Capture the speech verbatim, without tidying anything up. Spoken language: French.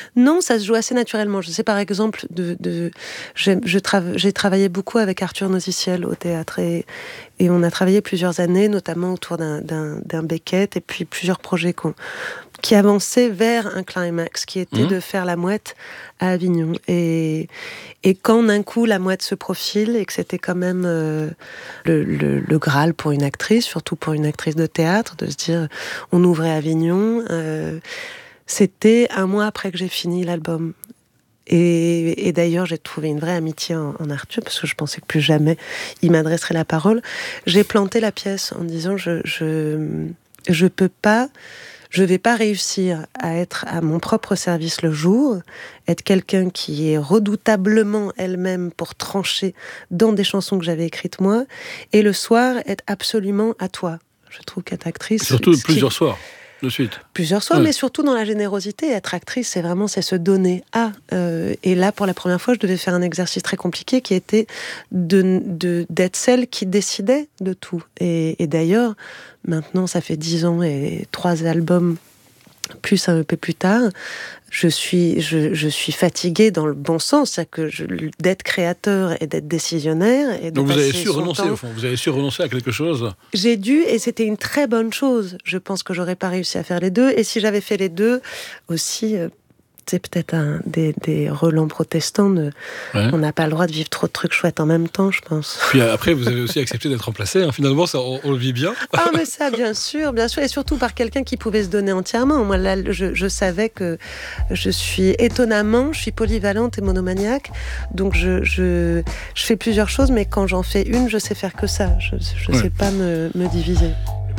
Non, ça se joue assez naturellement. Je sais par exemple, de, de, je, je trava, j'ai travaillé beaucoup avec Arthur Nosiciel au théâtre et, et on a travaillé plusieurs années, notamment autour d'un, d'un, d'un Beckett et puis plusieurs projets qu'on, qui avançaient vers un climax, qui était mmh. de faire La Mouette à Avignon. Et, et quand d'un coup La Mouette se profile et que c'était quand même euh, le, le, le Graal pour une actrice, surtout pour une actrice de théâtre, de se dire on ouvrait Avignon. Euh, C'était un mois après que j'ai fini l'album. Et, et d'ailleurs, j'ai trouvé une vraie amitié en, en Arthur, parce que je pensais que plus jamais il m'adresserait la parole. J'ai planté la pièce en disant je, je, je peux pas, je vais pas réussir à être à mon propre service le jour, être quelqu'un qui est redoutablement elle-même pour trancher dans des chansons que j'avais écrites moi, et le soir être absolument à toi. Je trouve qu'être actrice... Surtout plusieurs qui... soirs. De suite. Plusieurs soirs, ouais. Mais surtout dans la générosité. Être actrice, c'est vraiment c'est se donner à. Euh, et là, pour la première fois, je devais faire un exercice très compliqué qui était de, de, d'être celle qui décidait de tout. Et, et d'ailleurs, maintenant, ça fait dix ans et trois albums, plus un E P plus tard, je suis, je, je suis fatiguée dans le bon sens, c'est-à-dire que je, d'être créateur et d'être décisionnaire. Et de Donc vous avez su renoncer, au fond, vous avez su renoncer à quelque chose. J'ai dû, et c'était une très bonne chose. Je pense que j'aurais pas réussi à faire les deux, et si j'avais fait les deux, aussi, euh, c'est peut-être un, des, des relents protestants. De, ouais. On n'a pas le droit de vivre trop de trucs chouettes en même temps, je pense. Puis après, vous avez aussi accepté d'être remplacé. Hein. Finalement, ça, on, on le vit bien. Ah, mais ça, bien sûr, bien sûr, et surtout par quelqu'un qui pouvait se donner entièrement. Moi, là, je, je savais que je suis étonnamment, je suis polyvalente et monomaniaque, donc je, je, je fais plusieurs choses, mais quand j'en fais une, je sais faire que ça. Je ne ouais. sais pas me, me diviser.